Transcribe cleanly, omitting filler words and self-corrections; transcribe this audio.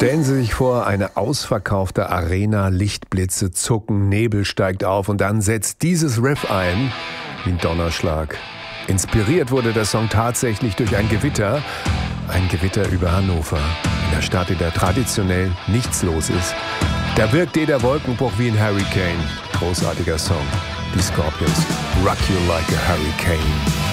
Stellen Sie sich vor, eine ausverkaufte Arena, Lichtblitze zucken, Nebel steigt auf und dann setzt dieses Riff ein wie ein Donnerschlag. Inspiriert wurde der Song tatsächlich durch ein Gewitter über Hannover, in der Stadt, in der traditionell nichts los ist. Da wirkt jeder Wolkenbruch wie ein Hurricane. Großartiger Song. Die Scorpions, Rock You Like a Hurricane.